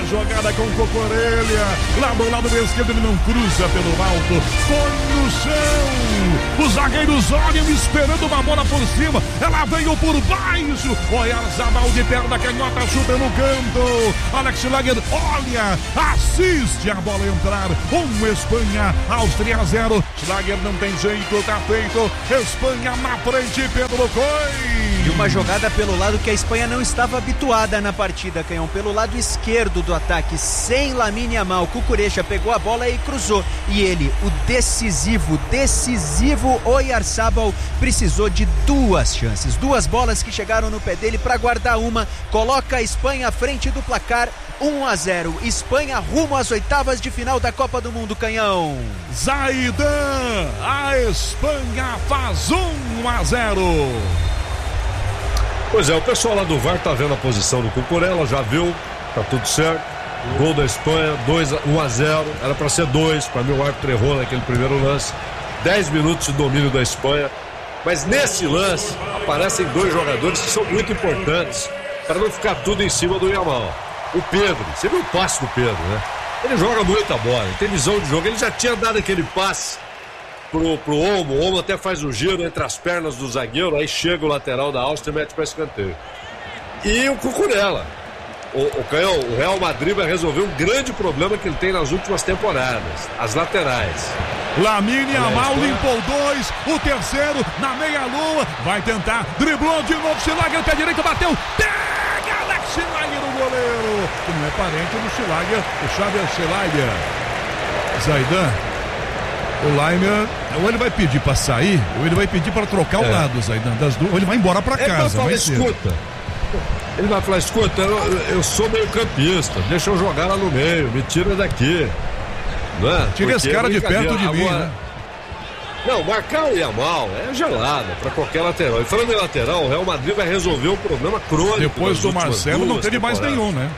jogada com Cocorelha. Lá do lado esquerdo ele não cruza pelo alto. Foi no chão. Os zagueiros olham esperando uma bola por cima. Ela veio por baixo. Oyarzabal de perna canhota, chuta no canto. Alex Schlager olha, assiste a bola entrar. Espanha, Áustria 0. Schlager não tem jeito, tá feito. Espanha na frente, Pedro Coin. E uma jogada pelo lado que a Espanha não estava habituada na partida, Canhão. Pelo lado esquerdo do ataque, sem Lamine Yamal. Cucurella pegou a bola e cruzou. E ele, o decisivo Oyarzabal, precisou de duas chances. Duas bolas que chegaram no pé dele para guardar uma. Coloca a Espanha à frente do placar. 1-0. Espanha rumo às oitavas de final da Copa do Mundo, Canhão. Zaidan, a Espanha faz 1-0. Pois é, o pessoal lá do VAR tá vendo a posição do Cucurella, já viu, tá tudo certo. Gol da Espanha, 1-0, era para ser 2, para mim o árbitro errou naquele primeiro lance. 10 minutos de domínio da Espanha, mas nesse lance aparecem dois jogadores que são muito importantes para não ficar tudo em cima do Yamal. O Pedro, você viu o passe do Pedro, né? Ele joga muita bola, ele tem visão de jogo, ele já tinha dado aquele passe pro Olmo, o Olmo até faz o giro entre as pernas do zagueiro, aí chega o lateral da Áustria e mete para escanteio. E o Cucurella, o Canhão, o Real Madrid vai resolver um grande problema que ele tem nas últimas temporadas, as laterais. Lamine Yamal limpou 2, o terceiro na meia-lua, vai tentar, driblou de novo, Schlager, pé direito, bateu, pega Alex Schlager, o goleiro, que não é parente do Schlager, o Xavier Schlager. Zaidan, o Leimer, ou ele vai pedir pra sair, ou ele vai pedir pra trocar o lado, Zaidan, das duas, ou ele vai embora pra casa. Ele vai falar, escuta, ele vai falar, escuta, eu sou meio campista, deixa eu jogar lá no meio, me tira daqui. Né? Tira esse cara de perto de mim, né? Não, marcar o Yamal é gelada pra qualquer lateral. E falando em lateral, o Real Madrid vai resolver um problema crônico. Depois do Marcelo não teve mais nenhum, né?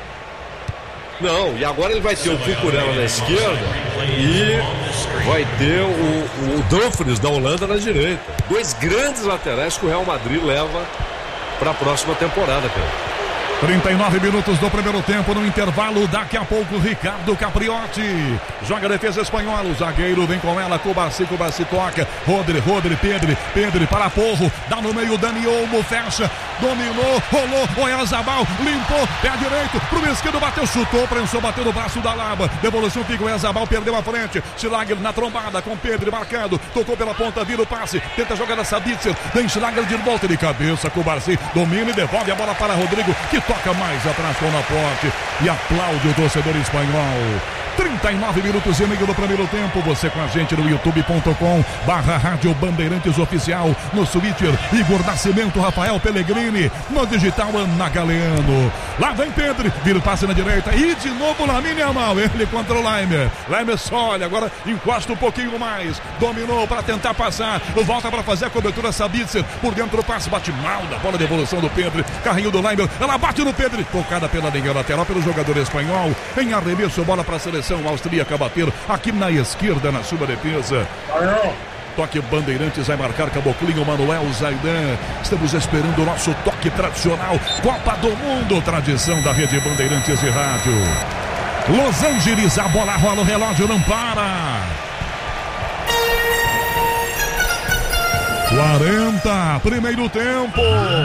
Não, e agora ele vai ter o Cucurella na esquerda e vai ter o Dumfries da Holanda na direita. Dois grandes laterais que o Real Madrid leva para a próxima temporada, cara. 39 minutos do primeiro tempo no intervalo, daqui a pouco Ricardo Capriotti joga a defesa espanhola, o zagueiro vem com ela, Cubarci toca, Rodri, Pedro para Porro, dá no meio, Dani Olmo, fecha, dominou, rolou, Oyarzabal, limpou, pé direito, pro esquerdo, bateu, chutou, prensou, bateu no braço da Laba, devolução fica, Oyarzabal perdeu a frente, Schlager na trombada com Pedro marcado, tocou pela ponta, vira o passe, tenta jogar da Sabitzer, vem Schlager de volta de cabeça, Cubarci domina e devolve a bola para Rodrigo, que toca mais atrás com o Laporte e aplaude o torcedor espanhol. 39 minutos e meio do primeiro tempo, você com a gente no youtube.com/Rádio Bandeirantes Oficial, no Twitter Igor Nascimento, Rafael Pellegrini, no digital Ana Galeano. Lá vem Pedro, vira o passe na direita e de novo Lamine Yamal, ele contra o Leimer só olha, agora encosta um pouquinho mais, dominou para tentar passar, volta para fazer a cobertura, Sabitzer, por dentro do passe, bate mal da bola de evolução do Pedro, carrinho do Leimer, ela bate no Pedro, tocada pela linha lateral pelo jogador espanhol, em arremesso, bola para a seleção austríaca bater aqui na esquerda na sua defesa. Toque Bandeirantes, vai marcar Caboclinho, Manuel Zaidan. Estamos esperando o nosso toque tradicional, Copa do Mundo, tradição da Rede Bandeirantes de Rádio. Los Angeles, a bola rola, o relógio não para. 40, primeiro tempo.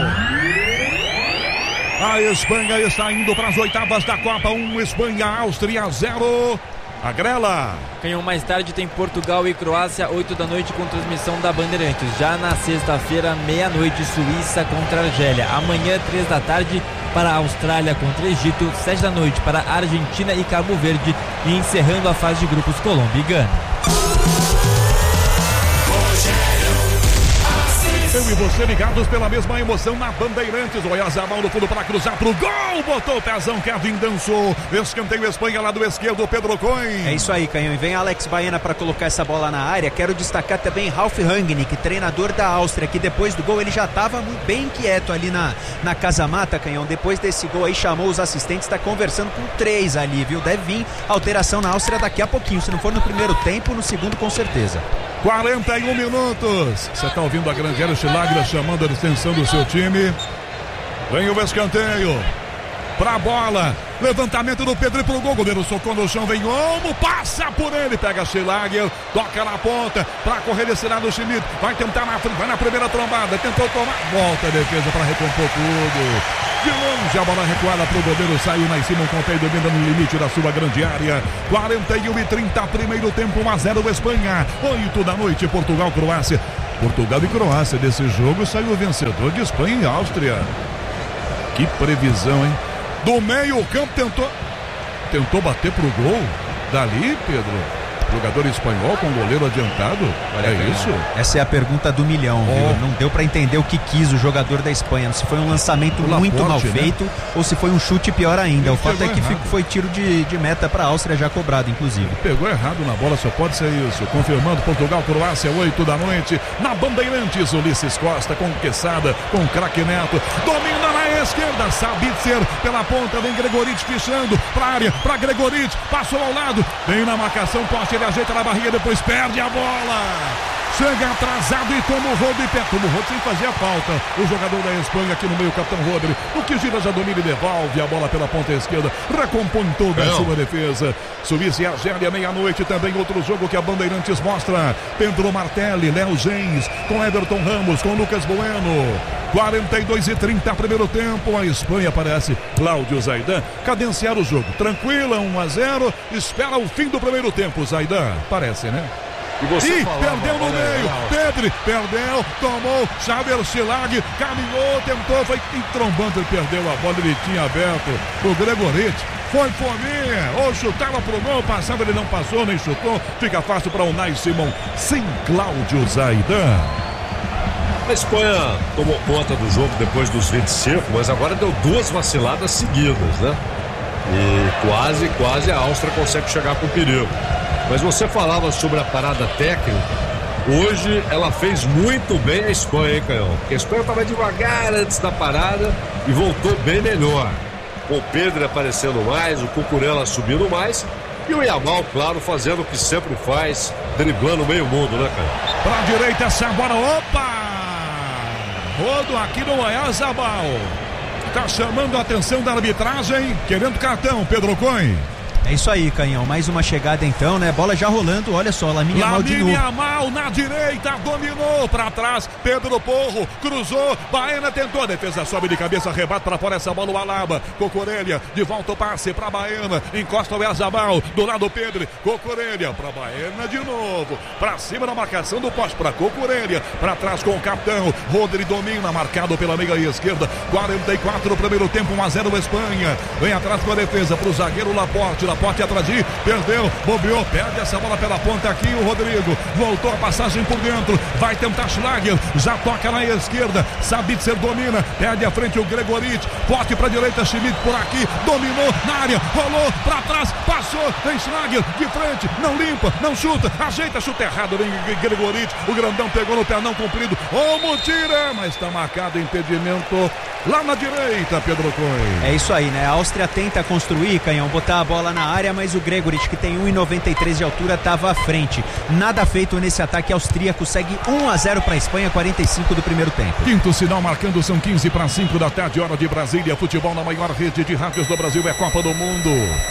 A Espanha está indo para as oitavas da Copa. 1, Espanha, Áustria 0. A Grela. Canhão, mais tarde tem Portugal e Croácia, 8 da noite, com transmissão da Bandeirantes. Já na sexta-feira, meia-noite, Suíça contra a Argélia. Amanhã, 3 da tarde, para a Austrália contra o Egito. 7 da noite para a Argentina e Cabo Verde. E encerrando a fase de grupos, Colômbia e Gana. Eu e você ligados pela mesma emoção na Bandeirantes. Oyarzabal no fundo para cruzar pro gol. Botou o pezão, Kevin dançou. Escanteio Espanha, lado esquerdo, Pedro Coin. É isso aí, Canhão. E vem Alex Baena para colocar essa bola na área. Quero destacar também Ralf Rangnick, treinador da Áustria, que depois do gol ele já estava bem quieto ali na casa-mata, Canhão. Depois desse gol aí chamou os assistentes, está conversando com 3 ali, viu? Deve vir alteração na Áustria daqui a pouquinho. Se não for no primeiro tempo, no segundo com certeza. 41 minutos. Você está ouvindo a grande área, Schlager chamando a extensão do seu time. Vem o escanteio. Pra bola. Levantamento do Pedro pro gol. Goleiro socou no chão, vem Olmo, passa por ele, pega Schlager, toca na ponta pra correr desse lado o Schmidt. Vai tentar na frente, vai na primeira trombada, tentou tomar, volta a defesa pra recompor tudo. De longe a bola recuada pro goleiro, saiu na cima, com o pé domina no limite da sua grande área. 41:30, primeiro tempo, 1-0 Espanha. 8 da noite, Portugal, Croácia. Portugal e Croácia desse jogo saiu o vencedor de Espanha e Áustria. Que previsão, hein? Do meio campo tentou bater pro gol. Dali, Pedro, jogador espanhol com goleiro adiantado. Olha, isso? Essa é a pergunta do milhão, viu? Não deu pra entender o que quis o jogador da Espanha. Se foi um lançamento muito mal feito, né? Ou se foi um chute pior ainda. O fato é que foi tiro de meta pra Áustria já cobrado, inclusive. Pegou errado na bola, só pode ser isso. Confirmando Portugal, Croácia, 8 da noite. Na Bandeirantes, Ulisses Costa com Quesada, com Craque Neto. Domina na esquerda, Sabitzer pela ponta, vem Gregoric pichando pra área, pra Gregoric, passou ao lado, vem na marcação, poste, ele ajeita na barriga, depois perde a bola. Chega atrasado e toma o Rodri pé. Toma o Rodri sem fazer a falta. O jogador da Espanha aqui no meio, capitão Rodri. O que gira já domina e devolve a bola pela ponta esquerda. Recompõe toda a sua defesa. Suíça e Argélia, meia-noite. Também outro jogo que a Bandeirantes mostra. Pedro Martelli, Léo Gens, com Everton Ramos, com Lucas Bueno. 42:30, primeiro tempo. A Espanha aparece. Cláudio Zaidan cadenciar o jogo. Tranquila, 1-0. Espera o fim do primeiro tempo, Zaidan. Parece, né? E perdeu no meio, Pedro perdeu, tomou, Xavier Schlag, caminhou, tentou, foi trombando, ele perdeu a bola, ele tinha aberto o Gregoric, foi fominha, ou chutava pro gol, passava, ele não passou, nem chutou, fica fácil para o Unai Simon, sem Cláudio Zaidan. A Espanha tomou conta do jogo depois dos 25, mas agora deu duas vaciladas seguidas, né? E quase a Áustria consegue chegar com perigo. Mas você falava sobre a parada técnica. Hoje ela fez muito bem a Espanha, hein, Canhão? Porque a Espanha estava devagar antes da parada e voltou bem melhor. Com o Pedro aparecendo mais, o Cucurella subindo mais e o Yamal, claro, fazendo o que sempre faz, driblando o meio mundo, né, Canhão? Para a direita essa bola, opa! Rodo aqui no Oyarzabal. Tá chamando a atenção da arbitragem, querendo cartão, Pedro Coin. É isso aí, Canhão, mais uma chegada então, né? Bola já rolando, olha só, Lamine Yamal de novo. Lamine Yamal na direita, dominou pra trás, Pedro Porro, cruzou, Baena tentou, a defesa sobe de cabeça, rebate pra fora essa bola, o Alaba, Cocorelha, de volta o passe pra Baena, encosta o Oyarzabal, do lado Pedro, Cocorelha, pra Baena de novo, pra cima da marcação do poste, pra Cocorelha, pra trás com o capitão, Rodri domina, marcado pela meia esquerda, 44 primeiro tempo, 1-0 Espanha, vem atrás com a defesa, pro zagueiro Laporte atrás de, perdeu, bobeou, perde essa bola pela ponta aqui, o Rodrigo, voltou a passagem por dentro, vai tentar Schlager, já toca na esquerda, Sabitzer domina, perde a frente o Gregoric, corte pra direita, Schmidt por aqui, dominou na área, rolou pra trás, passou, vem Schlager, de frente, não limpa, não chuta, ajeita, chuta errado, vem Gregoric, o grandão pegou no pé não cumprido, Olmo tira, mas tá marcado impedimento lá na direita, Pedro Coin. É isso aí, né? A Áustria tenta construir, Canhão, botar a bola na área, mas o Gregoric, que tem 1,93 de altura, estava à frente. Nada feito nesse ataque austríaco, segue 1-0 para a Espanha, 45 do primeiro tempo. Quinto sinal marcando, são 15:05 da tarde, hora de Brasília. Futebol na maior rede de rádios do Brasil, é Copa do Mundo.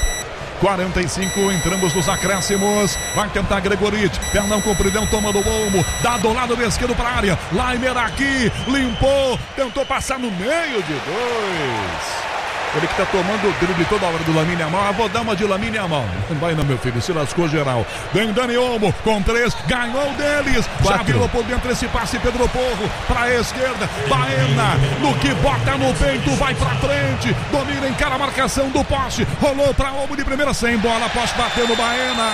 45, entramos nos acréscimos, vai tentar Gregoric, pernão compridão, toma do Olmo, dá do lado esquerdo para a área, Laimer aqui, limpou, tentou passar no meio de dois. Ele que tá tomando o drible toda hora do Lamine Yamal. Vou dar uma de Lamine Yamal. Vai não, meu filho, se lascou geral. Vem Dani Olmo com 3, ganhou deles. 4. Já virou por dentro esse passe, Pedro Porro pra esquerda. Baena, no que bota no peito, vai pra frente. Domina, encara a marcação do poste. Rolou pra Olmo de primeira, sem bola. Poste bateu no Baena.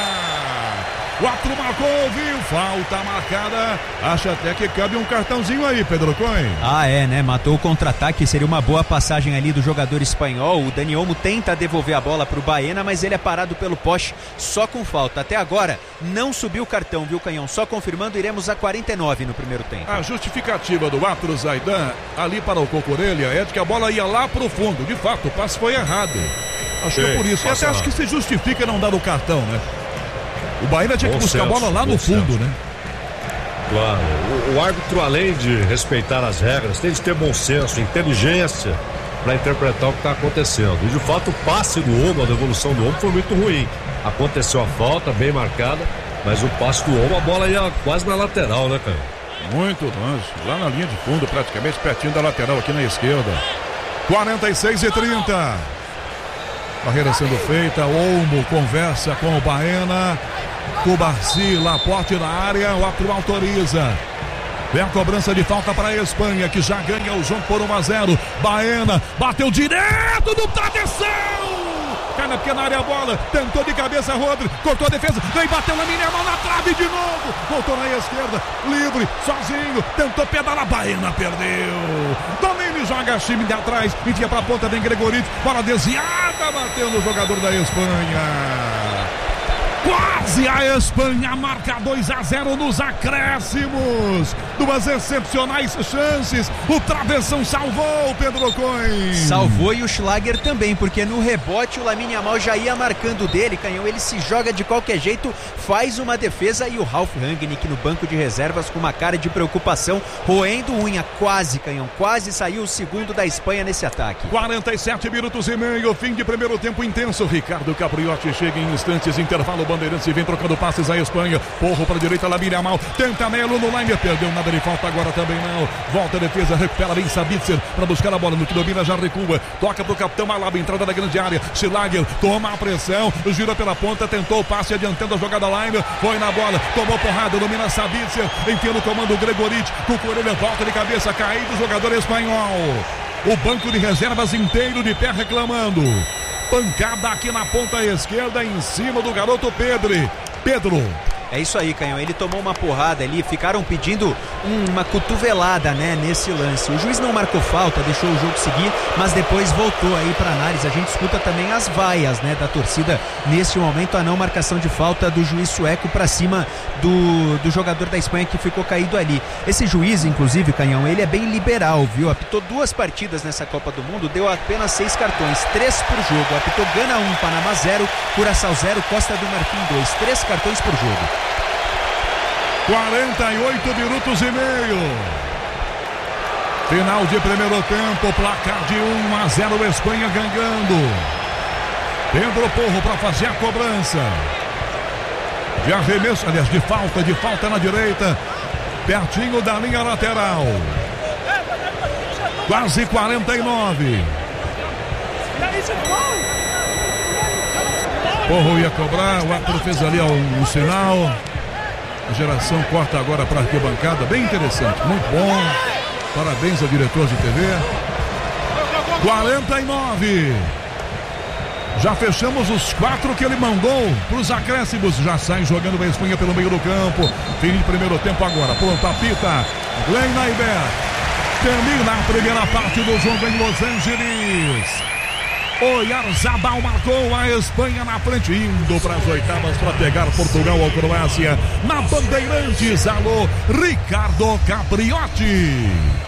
4 marcou, viu? Falta marcada. Acha até que cabe um cartãozinho aí, Pedro Coin. Ah, é, né? Matou o contra-ataque. Seria uma boa passagem ali do jogador espanhol. O Dani Olmo tenta devolver a bola pro Baena, mas ele é parado pelo poste só com falta. Até agora, não subiu o cartão, viu, Canhão? Só confirmando, iremos a 49 no primeiro tempo. A justificativa do Arthur Zaidan ali para o Cocorelha é de que a bola ia lá pro fundo. De fato, o passe foi errado. Acho que é por isso. E até acho que se justifica não dar o cartão, né? O Baena tinha que buscar a bola lá no fundo, né? Claro. O árbitro, além de respeitar as regras, tem de ter bom senso, inteligência para interpretar o que está acontecendo. E de fato o passe do ombro, a devolução do ombro foi muito ruim. Aconteceu a falta, bem marcada, mas o passe do ombro, a bola ia quase na lateral, né, cara? Muito longe, lá na linha de fundo, praticamente pertinho da lateral aqui na esquerda. 46:30. Barreira sendo feita, Olmo conversa com o Baena. Cubarci, Laporte na área, o árbitro autoriza. Vem a cobrança de falta para a Espanha, que já ganha o jogo por 1-0. Baena bateu direto do travessão. Cai na pequena área a bola, tentou de cabeça Rodri, cortou a defesa, vem, bateu na minha mão na trave de novo. Voltou na esquerda, livre, sozinho, tentou pedalar, Baena perdeu. Domínio joga time de atrás, enfia para a ponta, vem Gregoric, bola desviada, bateu no jogador da Espanha. Quase a Espanha marca 2-0 nos acréscimos. Duas excepcionais chances. O travessão salvou, Pedro Coin. Salvou, e o Schlager também, porque no rebote o Lamine Yamal já ia marcando dele, Canhão. Ele se joga de qualquer jeito, faz uma defesa, e o Ralf Rangnick no banco de reservas com uma cara de preocupação, roendo unha. Quase, Canhão, quase saiu o segundo da Espanha nesse ataque. 47 minutos e meio, fim de primeiro tempo intenso. Ricardo Capriotti chega em instantes, intervalo. Bandeirantes vem trocando passes à Espanha. Porro para a direita, Lamine Yamal tenta Melo no line, perdeu nada de falta, agora também não. Volta a defesa, recupera bem Sabitzer para buscar a bola, no que domina já recua, toca pro capitão Malaba, entrada da grande área. Schlager toma a pressão, gira pela ponta, tentou o passe adiantando a jogada line, foi na bola, tomou porrada, domina Sabitzer, enfia no comando o Gregoric, Cucurella volta de cabeça, caído o jogador espanhol. O banco de reservas inteiro de pé reclamando. Pancada aqui na ponta esquerda, em cima do garoto Pedro. É isso aí, Canhão, ele tomou uma porrada ali, ficaram pedindo uma cotovelada, né, nesse lance. O juiz não marcou falta, deixou o jogo seguir, mas depois voltou aí para análise. A gente escuta também as vaias, né, da torcida neste momento, a não marcação de falta do juiz sueco para cima do jogador da Espanha que ficou caído ali. Esse juiz, inclusive, Canhão, ele é bem liberal, viu? Apitou 2 partidas nessa Copa do Mundo, deu apenas 6 cartões, 3 por jogo. Apitou Gana 1, Panamá 0, Curaçao 0, Costa do Marfim 2, 3 cartões por jogo. 48 minutos e meio. Final de primeiro tempo, placar de 1-0, Espanha ganhando. Pedro Porro para fazer a cobrança. De arremesso, aliás, de falta na direita, pertinho da linha lateral. Quase 49. Porro ia cobrar, o árbitro fez ali um sinal. A geração corta agora para a arquibancada, bem interessante, muito bom. Parabéns ao diretor de TV. 49. Já fechamos os 4 que ele mandou para os acréscimos. Já sai jogando a Espanha pelo meio do campo. Fim de primeiro tempo agora. Pronto, apita Glenn Naibert. Termina a primeira parte do jogo em Los Angeles. Oyarzabal marcou, a Espanha na frente, indo para as oitavas para pegar Portugal ou Croácia. Na Bandeirantes, alô, Ricardo Capriotti.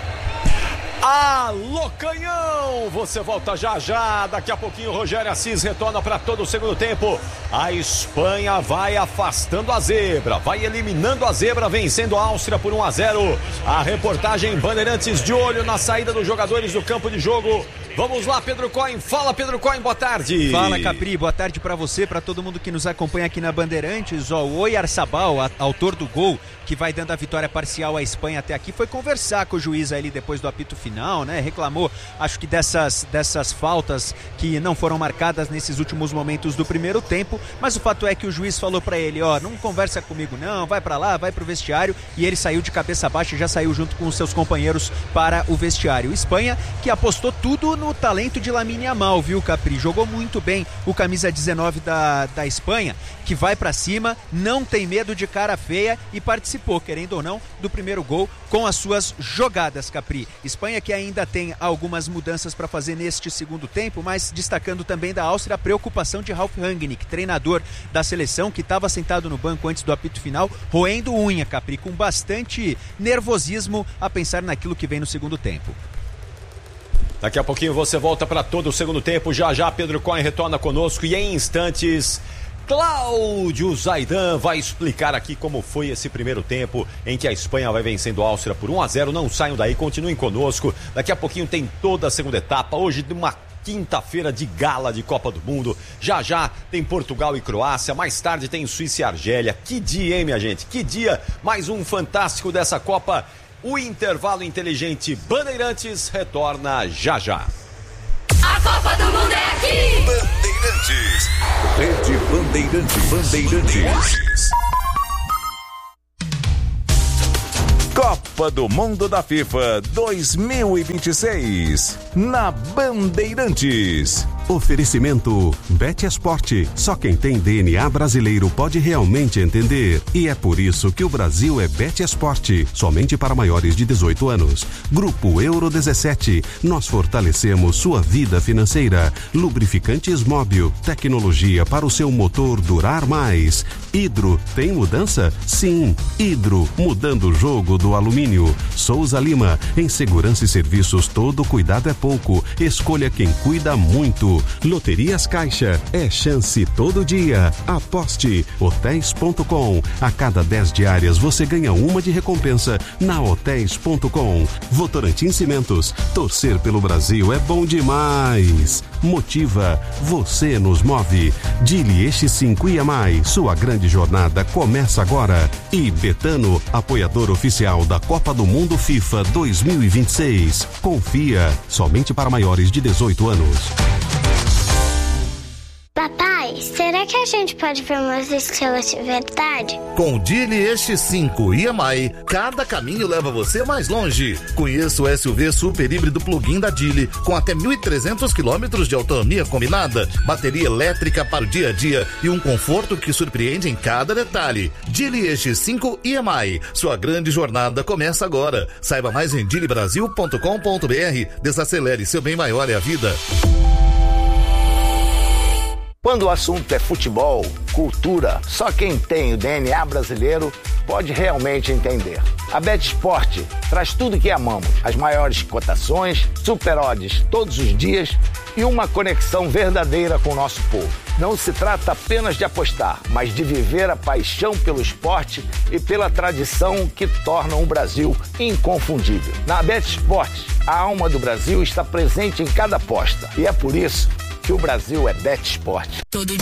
Alô, Canhão! Você volta já. Daqui a pouquinho o Rogério Assis retorna para todo o segundo tempo. A Espanha vai afastando a zebra, vai eliminando a zebra, vencendo a Áustria por 1-0. A reportagem Bandeirantes de olho na saída dos jogadores do campo de jogo. Vamos lá, Pedro Coin. Fala, Pedro Coin, boa tarde. Fala, Capri, boa tarde pra você, pra todo mundo que nos acompanha aqui na Bandeirantes. O Oyarzabal, autor do gol que vai dando a vitória parcial à Espanha até aqui, foi conversar com o juiz ali depois do apito final, né? Reclamou, acho que dessas faltas que não foram marcadas nesses últimos momentos do primeiro tempo, mas o fato é que o juiz falou pra ele, não conversa comigo não, vai pra lá, vai pro vestiário, e ele saiu de cabeça baixa e já saiu junto com os seus companheiros para o vestiário. Espanha que apostou tudo no talento de Lamine Yamal, viu, Capri? Jogou muito bem o camisa 19 da Espanha, que vai pra cima, não tem medo de cara feia e participou, querendo ou não, do primeiro gol com as suas jogadas, Capri. Espanha que ainda tem algumas mudanças para fazer neste segundo tempo, mas destacando também da Áustria a preocupação de Ralf Rangnick, treinador da seleção, que estava sentado no banco antes do apito final, roendo unha, Capri, com bastante nervosismo a pensar naquilo que vem no segundo tempo. Daqui a pouquinho você volta para todo o segundo tempo. Já Pedro Coin retorna conosco e em instantes Cláudio Zaidan vai explicar aqui como foi esse primeiro tempo em que a Espanha vai vencendo a Áustria por 1-0. Não saiam daí, continuem conosco. Daqui a pouquinho tem toda a segunda etapa. Hoje de uma quinta-feira de gala de Copa do Mundo. Já já tem Portugal e Croácia. Mais tarde tem Suíça e Argélia. Que dia, hein, minha gente? Que dia! Mais um fantástico dessa Copa. O intervalo inteligente Bandeirantes retorna já já. A Copa do Mundo é aqui! Bandeirantes. Rede Bandeirantes. Copa do Mundo da FIFA 2026 na Bandeirantes. Oferecimento Bet Esporte. Só quem tem DNA brasileiro pode realmente entender. E é por isso que o Brasil é Bet Esporte. Somente para maiores de 18 anos. Grupo Euro 17. Nós fortalecemos sua vida financeira. Lubrificantes Móbil. Tecnologia para o seu motor durar mais. Hidro. Tem mudança? Sim. Hidro. Mudando o jogo do alumínio. Souza Lima. Em segurança e serviços, todo cuidado é pouco. Escolha quem cuida muito. Loterias Caixa, é chance todo dia. Aposte. Hotéis.com. A cada 10 diárias você ganha uma de recompensa na Hotéis.com. Votorantim Cimentos. Torcer pelo Brasil é bom demais. Motiva. Você nos move. Dili X5 IMAI. Sua grande jornada começa agora. E Betano, apoiador oficial da Copa do Mundo FIFA 2026. Confia. Somente para maiores de 18 anos. Papai, será que a gente pode ver umas estrelas de verdade? Com o Dili X5 IMAI, cada caminho leva você mais longe. Conheça o SUV super híbrido plug-in da Dili, com até 1.300 km de autonomia combinada, bateria elétrica para o dia a dia e um conforto que surpreende em cada detalhe. Dili X5 IMAI, sua grande jornada começa agora. Saiba mais em dilibrasil.com.br. Desacelere, seu bem maior é a vida. Quando o assunto é futebol, cultura, só quem tem o DNA brasileiro pode realmente entender. A Bet Sport traz tudo que amamos, as maiores cotações, super odds todos os dias e uma conexão verdadeira com o nosso povo. Não se trata apenas de apostar, mas de viver a paixão pelo esporte e pela tradição que tornam o Brasil inconfundível. Na Bet Sport, a alma do Brasil está presente em cada aposta e é por isso que o Brasil é Bet Sport. Todo